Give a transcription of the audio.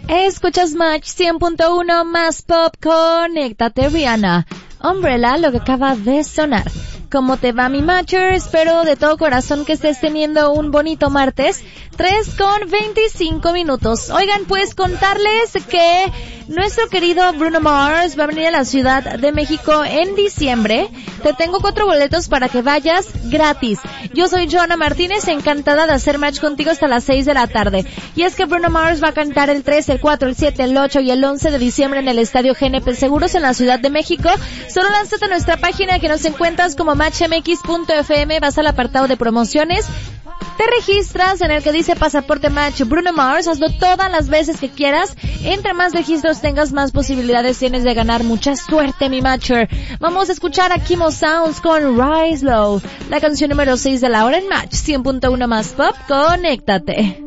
Escuchas Match 100.1 más pop, conéctate Rihanna. Umbrella, lo que acaba de sonar. ¿Cómo te va mi matcher? Espero de todo corazón que estés teniendo un bonito martes. 3:25. Oigan, pues contarles que nuestro querido Bruno Mars va a venir a la Ciudad de México en diciembre. Te tengo 4 boletos para que vayas gratis. Yo soy Joana Martínez, encantada de hacer match contigo hasta las 6 de la tarde. Y es que Bruno Mars va a cantar el 3, el 4, el 7, el 8 y el 11 de diciembre en el Estadio GNP Seguros en la Ciudad de México. Solo lánzate a nuestra página que nos encuentras como matchmx.fm, vas al apartado de promociones, te registras en el que dice Pasaporte Match Bruno Mars, hazlo todas las veces que quieras. Entre más registros tengas, más posibilidades tienes de ganar. Mucha suerte, mi matcher. Vamos a escuchar a Kimo Sounds con Rise Low, la canción número 6 de la hora en Match 100.1 más pop, conéctate.